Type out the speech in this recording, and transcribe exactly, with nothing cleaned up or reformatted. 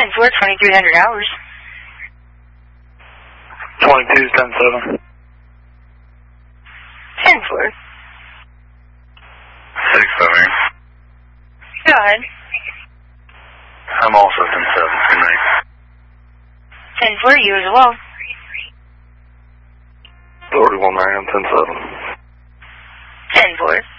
ten four, twenty-three hundred hours. twenty-two, ten seven. ten four. six seven. Go ahead. I'm also ten seven. Good night. ten four, you as well. forty-one, nine, ten seven. ten four.